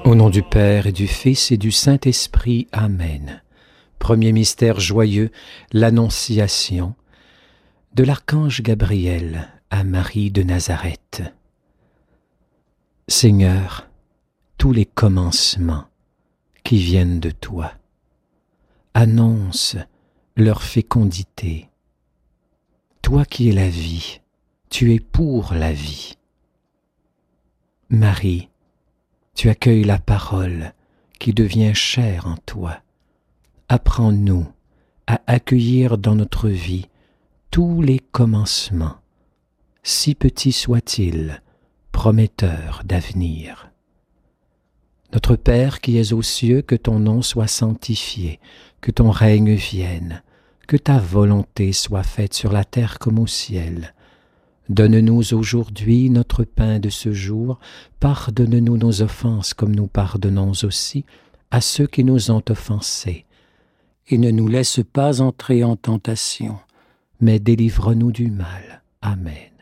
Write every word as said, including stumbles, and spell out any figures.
Au nom du Père et du Fils et du Saint-Esprit. Amen. Premier mystère joyeux, l'Annonciation de l'archange Gabriel à Marie de Nazareth. Seigneur, tous les commencements qui viennent de toi, annonce leur fécondité. Toi qui es la vie, tu es pour la vie. Marie, tu accueilles la parole qui devient chair en toi. Apprends-nous à accueillir dans notre vie tous les commencements, si petits soient-ils, prometteurs d'avenir. Notre Père qui es aux cieux, que ton nom soit sanctifié, que ton règne vienne, que ta volonté soit faite sur la terre comme au ciel. Donne-nous aujourd'hui notre pain de ce jour, pardonne-nous nos offenses comme nous pardonnons aussi à ceux qui nous ont offensés. Et ne nous laisse pas entrer en tentation, mais délivre-nous du mal. Amen.